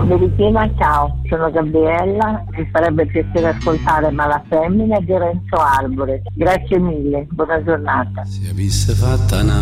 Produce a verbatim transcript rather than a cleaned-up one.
Americhina, ciao, sono Gabriella, mi farebbe piacere ascoltare Mala Femmina di Renzo Arbore. Grazie mille, buona giornata. Si avesse fatta una